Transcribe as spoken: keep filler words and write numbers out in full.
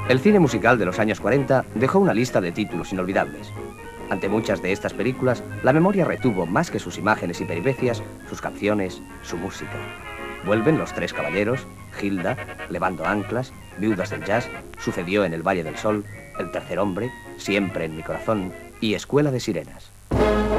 El cine musical de los años cuarenta dejó una lista de títulos inolvidables. Ante muchas de estas películas, la memoria retuvo más que sus imágenes y peripecias, sus canciones, su música. Vuelven Los Tres Caballeros, Hilda, Levando Anclas, Viudas del Jazz, Sucedió en el Valle del Sol, El Tercer Hombre, Siempre en mi corazón y Escuela de Sirenas.